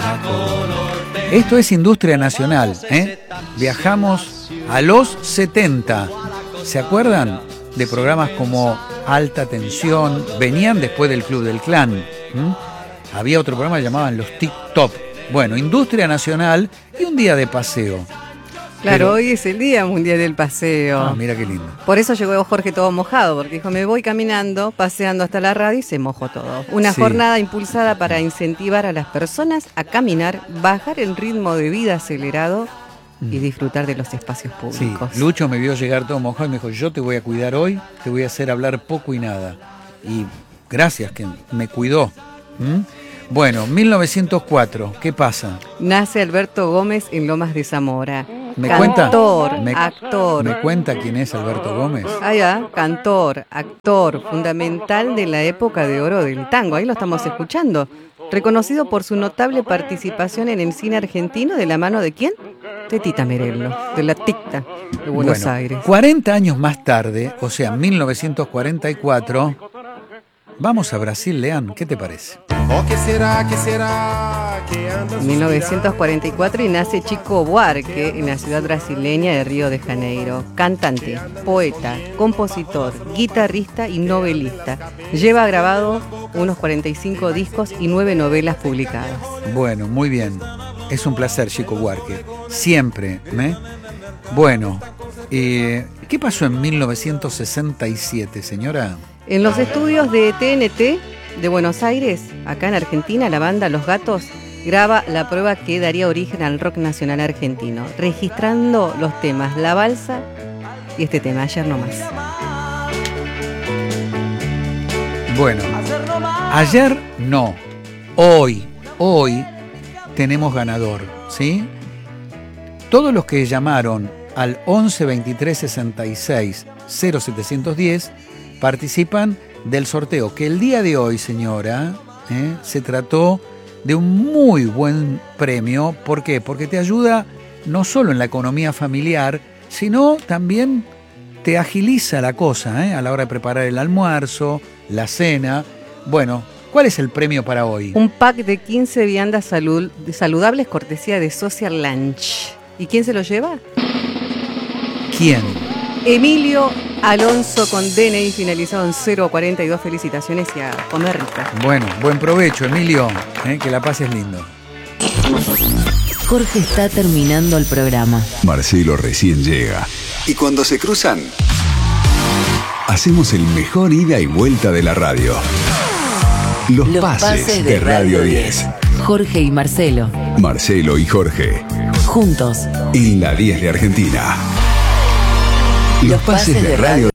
Esto es Industria Nacional, ¿eh? Viajamos a los 70. ¿Se acuerdan de programas como Alta Tensión? Venían después del Club del Clan. Había otro programa que llamaban Los Tic Top. Bueno, Industria Nacional y un día de paseo. Claro, pero hoy es el Día Mundial del Paseo. Ah, mira qué lindo. Por eso llegó Jorge todo mojado, porque dijo, me voy caminando, paseando hasta la radio y se mojó todo. Una jornada impulsada para incentivar a las personas a caminar, bajar el ritmo de vida acelerado y disfrutar de los espacios públicos. Sí, Lucho me vio llegar todo mojado y me dijo, yo te voy a cuidar hoy, te voy a hacer hablar poco y nada. Y gracias que me cuidó. Bueno, 1904, ¿qué pasa? Nace Alberto Gómez en Lomas de Zamora. Cantor, actor. ¿Me cuenta quién es Alberto Gómez? Cantor, actor, fundamental de la época de oro del tango. Ahí lo estamos escuchando. Reconocido por su notable participación en el cine argentino de la mano de ¿quién? De Tita Merello, de la Ticta de Buenos Aires. 40 años más tarde, o sea, 1944, vamos a Brasil, Leán, ¿qué te parece? En 1944 y nace Chico Buarque en la ciudad brasileña de Río de Janeiro. Cantante, poeta, compositor, guitarrista y novelista. Lleva grabado unos 45 discos y 9 novelas publicadas. Bueno, muy bien. Es un placer, Chico Buarque. Siempre, ¿eh? Bueno, ¿qué pasó en 1967, señora? En los estudios de TNT de Buenos Aires, acá en Argentina, la banda Los Gatos graba la prueba que daría origen al rock nacional argentino, registrando los temas La Balsa y este tema, Ayer No Más. Bueno, ayer no, hoy tenemos ganador, ¿sí? Todos los que llamaron al 11 23 66 0710 participan del sorteo, que el día de hoy, señora, se trató de un muy buen premio. ¿Por qué? Porque te ayuda no solo en la economía familiar, sino también te agiliza la cosa, a la hora de preparar el almuerzo, la cena. Bueno, ¿cuál es el premio para hoy? Un pack de 15 viandas saludables cortesía de Social Lunch. ¿Y quién se lo lleva? ¿Quién? Emilio Alonso, con DNI finalizado en 042. Felicitaciones y a comer rica. Bueno, buen provecho, Emilio. Que la pases lindo. Jorge está terminando el programa. Marcelo recién llega. Y cuando se cruzan, hacemos el mejor ida y vuelta de la radio. Los pases de Radio 10. Jorge y Marcelo. Marcelo y Jorge. Juntos. En la 10 de Argentina. Los pases de Radio.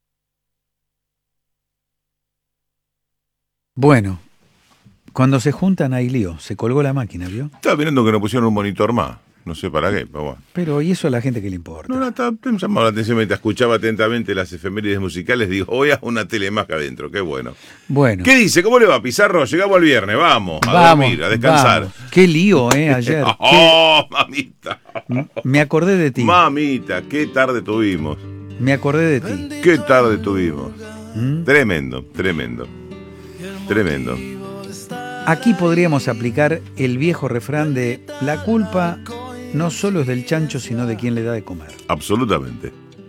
Bueno, cuando se juntan hay lío. Se colgó la máquina, ¿vio? Estaba mirando que no pusieron un monitor más. No sé para qué, pero bueno. Pero ¿y eso a la gente qué le importa? No, me llamaba la atención mientras escuchaba atentamente las efemérides musicales. Digo, voy a una tele más que adentro, qué bueno. Bueno. ¿Qué dice? ¿Cómo le va, Pizarro? Llegamos al viernes, vamos a dormir, a descansar. Vamos. Qué lío, ayer. ¡Oh, mamita! Me acordé de ti. Mamita, qué tarde tuvimos. Me acordé de ti. Qué tarde tuvimos. Tremendo. Aquí podríamos aplicar el viejo refrán de la culpa no solo es del chancho, sino de quien le da de comer. Absolutamente.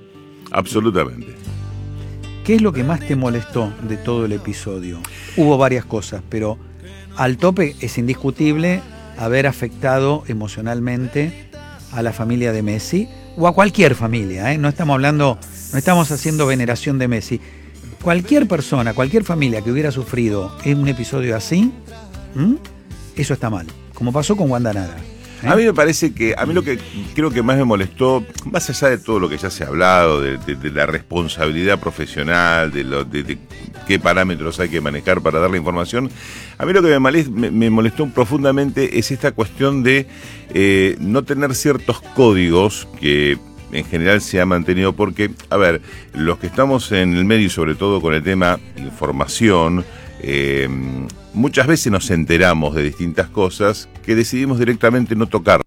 ¿Qué es lo que más te molestó de todo el episodio? Hubo varias cosas, pero al tope es indiscutible haber afectado emocionalmente a la familia de Messi o a cualquier familia, no estamos haciendo veneración de Messi. Cualquier persona, cualquier familia que hubiera sufrido en un episodio así, eso está mal, como pasó con Wanda Nara. A mí me parece que, a mí lo que creo que más me molestó, más allá de todo lo que ya se ha hablado, de la responsabilidad profesional, de qué parámetros hay que manejar para dar la información, a mí lo que me molestó profundamente es esta cuestión de no tener ciertos códigos que en general se ha mantenido, porque, a ver, los que estamos en el medio, sobre todo con el tema información, muchas veces nos enteramos de distintas cosas que decidimos directamente no tocar.